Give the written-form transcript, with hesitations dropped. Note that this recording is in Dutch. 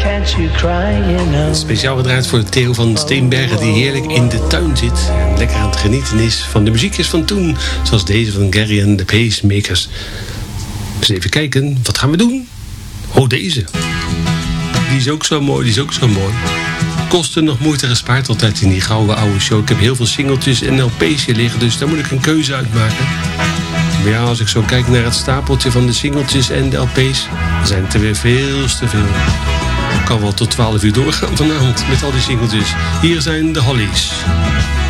Speciaal gedraaid voor Theo van Steenbergen, die heerlijk in de tuin zit en lekker aan het genieten is van de muziekjes van toen, zoals deze van Gary and the Pacemakers. Dus even kijken, wat gaan we doen? Oh, deze. Die is ook zo mooi, die is ook zo mooi. Kosten nog moeite gespaard altijd in die gouden oude show. Ik heb heel veel singeltjes en LP's hier liggen, dus daar moet ik een keuze uitmaken. Maar ja, als ik zo kijk naar het stapeltje van de singeltjes en de LP's, dan zijn het er weer veel te veel. Ik kan wel tot 12 uur doorgaan vanavond met al die singeltjes. Hier zijn de Hollies.